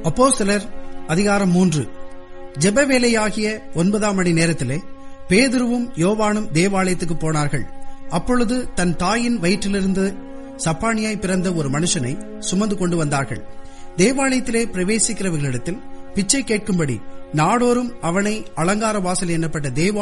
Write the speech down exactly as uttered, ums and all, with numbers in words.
அப்போஸ்தலர் அதிகாரம் மூன்று. ஜெப வேளையாகிய ஒன்பதாம் மணி நேரத்திலே பேதுருவும் யோவானும் தேவாலயத்துக்கு போனார்கள். அப்பொழுது தன் தாயின் வயிற்றிலிருந்து சப்பானியாய் பிறந்த ஒரு மனுஷனை சுமந்து கொண்டு வந்தார்கள். தேவாலயத்திலே பிரவேசிக்கிறவர்களிடத்தில் பிச்சை கேட்கும்படி நாடோறும் அவனை அலங்கார வாசல் என்னப்பட்ட தேவ